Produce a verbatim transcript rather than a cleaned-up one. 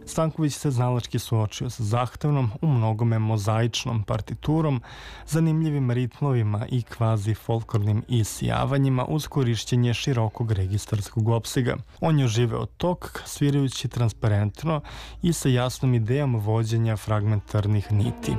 Stanković se znalački suočio sa zahtevnom, u mnogome mozaičnom partiturom, zanimljivim ritmovima i kvazi folklornim isijavanjima uz korišćenje širokog registarskog opsega. On je oživeo tok, svirajući transparentno i sa jasnom idejom vođenja fragmentarnih niti.